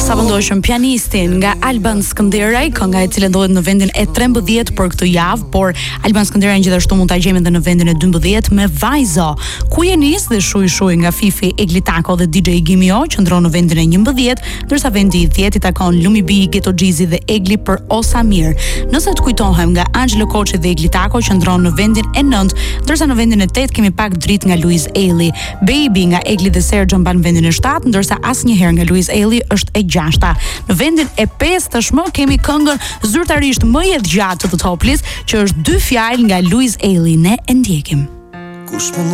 Sa vendoshëm pianistin nga Alban Skënderaj, kënga e cila ndodhet në vendin e 13 për këtë javë, por Alban Skënderaj gjithashtu mund ta gjejmë edhe në vendin e 12 me Vajzo. Ku je nis dhe shuj nga Fifi Eglitako dhe DJ Gimio qëndron në vendin e 11, ndërsa vendi i 10 i takon Lumi B, Ghetto Gjizi dhe Egli për Osamir. Nëse të kujtohem nga Angelo Koçi dhe Eglitako qëndron në vendin e 9, ndërsa në vendin e 8 kemi pak dritë nga Luiz Ailey. Baby nga Egli dhe Sergio mban vendin e 7, ndërsa asnjëherë nga Luiz Ailey është e 6. Në vendin e 5 tashmë kemi këngën zyrtarisht më e gjatë të Top List, që është 2 fjalë nga Luiz Ailey. Ne e ndjekim.